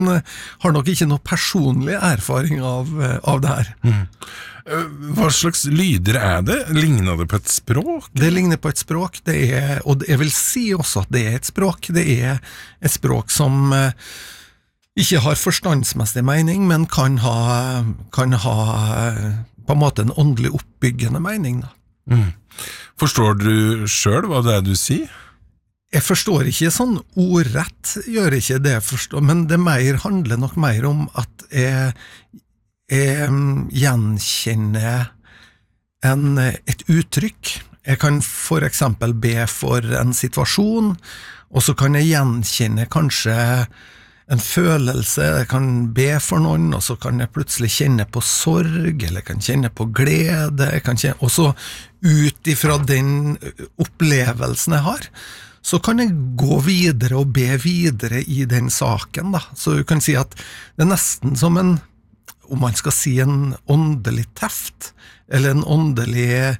har nok ikke noe personlig erfaring av det her. Hva slags lyder det? Ligner det på et språk? Det ligner på et språk, og jeg vil si også at det et språk. Det et språk som ikke har forstandsmessig mening, men kan ha på en måte en åndelig oppbyggende mening. Forstår du selv hva det du sier? Jeg forstår ikke sånn ordrett, gjør ikke det jeg forstår, men det handler nok mer om at jeg gjenkjenner et uttrykk. Jeg kan for eksempel be for en situasjon, og så kan jeg gjenkjenne kanskje en følelse, jeg kan be for noen, og så kan jeg plutselig kjenne på sorg, eller jeg kan kjenne på glede, og så ut ifra den opplevelsen jeg har, så kan jeg gå videre og be videre i den saken da. Så du kan si at det nesten som om man skal si en åndelig teft, eller en åndelig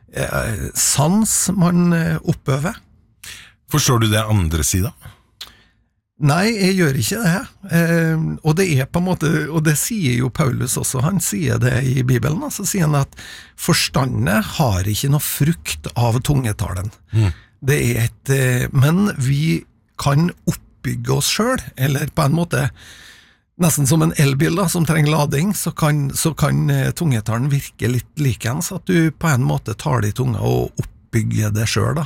sans man oppøver. Forstår du det andre siden? Nei, jeg gjør ikke det. Og det på en måte, og det sier jo Paulus også, han sier det i Bibelen, så sier han at forstandet har ikke noe frukt av tungetalen. Det men vi kan oppbygge oss selv, eller på en måte nesten som en elbil da, som trenger lading, så kan tungetalen virke litt likens, at du på en måte tar det i tunga og oppbygger det selv da.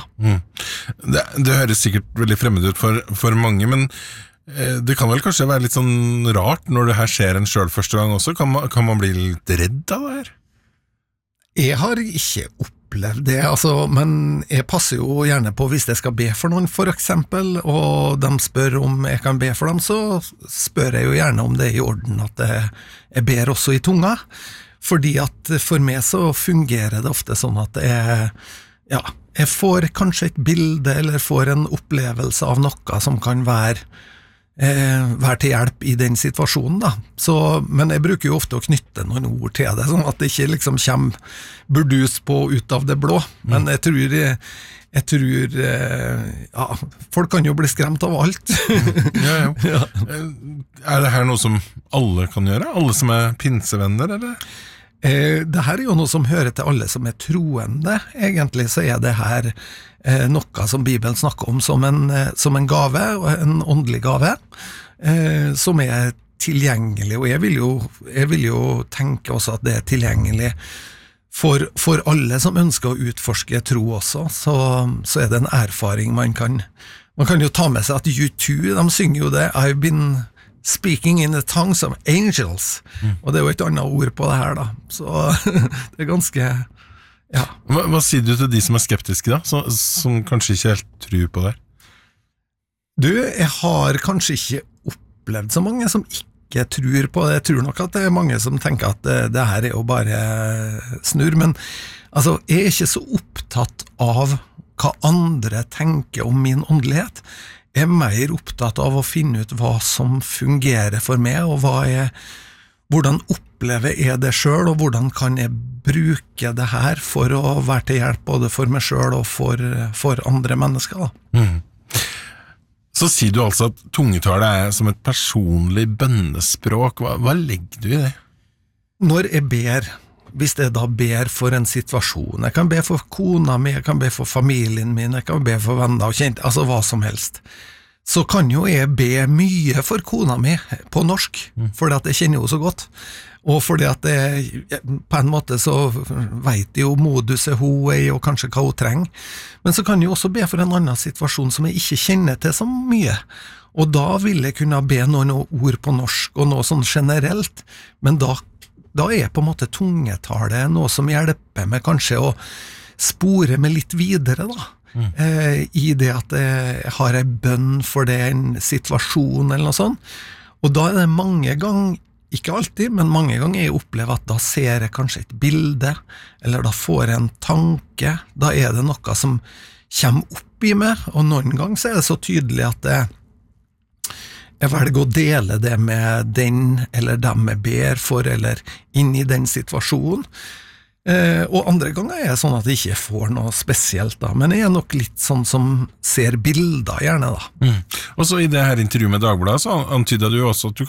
Det høres sikkert veldig fremmed ut for mange, men det kan vel kanskje være litt sånn rart når det her skjer en selv første gang også. Kan man bli litt redd av det her? Jeg har ikke opplevd det, men jeg passer jo gjerne på hvis jeg skal be for noen for eksempel, og de spør om jeg kan be for dem, så spør jeg jo gjerne om det i orden at jeg ber også i tunga, fordi at for meg så fungerer det ofte sånn at jeg får kanskje et bilde eller får en opplevelse av noe som kan være til hjelp i den situasjonen da. Men jeg bruker jo ofte å knytte noen ord til det, sånn at det ikke liksom kommer burdus på ut av det blå, men jeg tror folk kan jo bli skremt av alt. Ja. Det her noe som alle kan gjøre? Alle som pinsevenner, eller? Det her jo noe som hører til alle som troende. Egentlig så det her noe som Bibelen snakker om som en gave, en åndelig gave, som tilgjengelig, og jeg vil jo tenke også at det tilgjengelig for alle som ønsker å utforske tro også, så det en erfaring man kan jo ta med seg at U2, de synger jo det, I've been speaking in the tongues of angels, og det jo et annet ord på det her da, så det ganske, ja. Hva sier du til de som skeptiske da, som kanskje ikke helt tror på det? Jeg har kanskje ikke opplevd så mange som ikke tror på det. Jeg tror nok at det mange som tenker at det her jo bare snurr, men altså, jeg ikke så opptatt av hva andre tenker om min åndelighet. Jeg mer opptatt av å finne ut hva som fungerer for meg, og hvordan opplever jeg det selv, og hvordan kan jeg bruke det her for å være til hjelp både for meg selv og for andre mennesker da. Så sier du altså at tungetale som et personlig bønnespråk. Hva legger du i det? Når jeg ber, hvis jeg da ber for en situasjon, jeg kan be for kona mi, jeg kan be for familien min, jeg kan be for venner og kjente, altså hva som helst, så kan jo jeg be mye for kona mi på norsk, fordi at jeg kjenner jo så godt, og fordi at på en måte så vet jeg jo moduset hun og kanskje hva hun trenger, men så kan jeg også be for en annen situasjon som jeg ikke kjenner til så mye, og da vil jeg kunne be noen ord på norsk og noe sånn generelt, men da på en måte tungetale noe som hjelper meg kanskje å spore meg litt videre da, i det at jeg har en bønn for det, en situasjon eller noe sånt, og da det mange ganger, ikke alltid, men mange ganger jeg opplever at da ser jeg kanskje et bilde, eller da får jeg en tanke, da det noe som kommer opp i meg, og noen ganger så det så tydelig at jeg velger å dele det med den, eller dem jeg ber for, eller inn i den situasjonen, og andre ganger det sånn at jeg ikke får noe spesielt da, men jeg nok litt sånn som ser bilder gjerne da. Og så i det her intervjuet med Dagbladet så antydet du også at du